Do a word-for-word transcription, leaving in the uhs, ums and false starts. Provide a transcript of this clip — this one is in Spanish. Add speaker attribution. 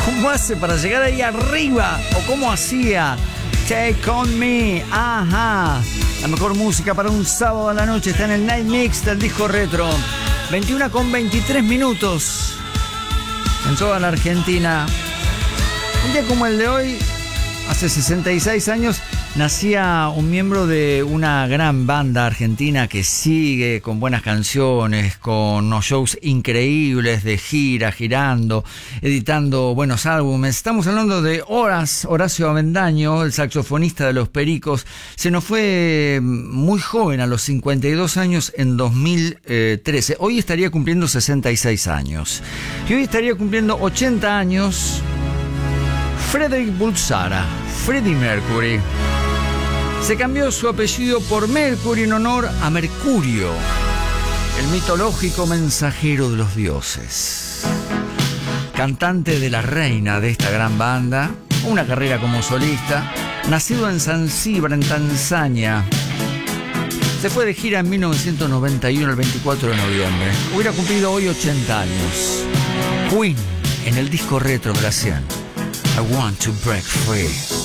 Speaker 1: ¿Cómo hace para llegar ahí arriba? ¿O cómo hacía? Take On Me. Ajá. La mejor música para un sábado a la noche está en el Night Mix del disco retro. veintiuna con veintitrés minutos. En toda la Argentina. Un día como el de hoy, hace sesenta y seis años, nacía un miembro de una gran banda argentina que sigue con buenas canciones, con unos shows increíbles de gira, girando, editando buenos álbumes. Estamos hablando de Horas, Horacio Avendaño, el saxofonista de Los Pericos. Se nos fue muy joven, a los cincuenta y dos años, en dos mil trece. Hoy estaría cumpliendo sesenta y seis años. Y hoy estaría cumpliendo ochenta años Frederick Bulsara, Freddie Mercury. Se cambió su apellido por Mercury en honor a Mercurio, el mitológico mensajero de los dioses. Cantante de la reina de esta gran banda, una carrera como solista, nacido en Zanzíbar, en Tanzania. Se fue de gira en mil novecientos noventa y uno, el veinticuatro de noviembre. Hubiera cumplido hoy ochenta años. Queen, en el disco retro de la cien. I want to break free.